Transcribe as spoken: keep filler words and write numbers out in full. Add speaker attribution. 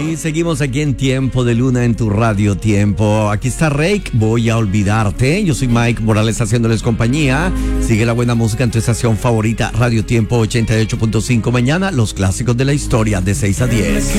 Speaker 1: Y seguimos aquí en Tiempo de Luna en tu Radio Tiempo. Aquí está Rake, Voy a Olvidarte. Yo soy Mike Morales haciéndoles compañía. Sigue la buena música en tu estación favorita, Radio Tiempo ochenta y ocho punto cinco. Mañana, los clásicos de la historia de seis a diez.